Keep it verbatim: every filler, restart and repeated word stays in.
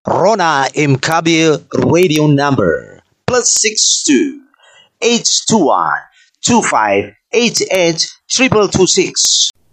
Rona Mkabil radio number plus six two eight two one two five eight eight triple two six.